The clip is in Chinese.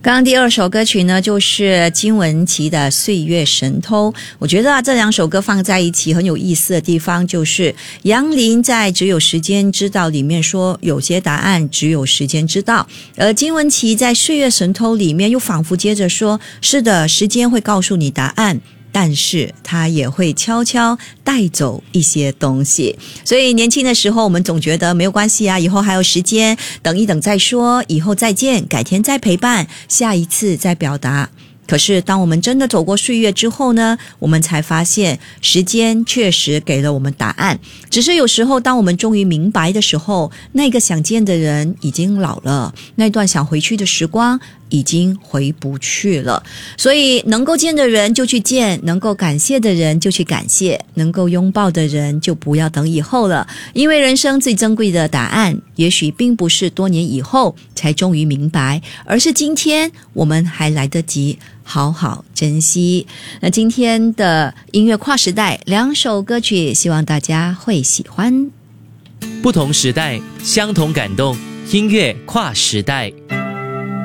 刚刚第二首歌曲呢，就是金玟岐的《岁月神偷》。我觉得这两首歌放在一起很有意思的地方，就是杨林在《只有时间知道》里面说有些答案只有时间知道，而金玟岐在《岁月神偷》里面又仿佛接着说，是的，时间会告诉你答案，但是他也会悄悄带走一些东西。所以年轻的时候我们总觉得没有关系啊，以后还有时间，等一等再说，以后再见，改天再陪伴，下一次再表达。可是当我们真的走过岁月之后呢，我们才发现时间确实给了我们答案，只是有时候当我们终于明白的时候，那个想见的人已经老了，那段想回去的时光已经回不去了。所以能够见的人就去见，能够感谢的人就去感谢，能够拥抱的人就不要等以后了。因为人生最珍贵的答案也许并不是多年以后才终于明白，而是今天我们还来得及好好珍惜。那今天的音乐跨时代两首歌曲，希望大家会喜欢。 不同时代，相同感动，音乐跨时代。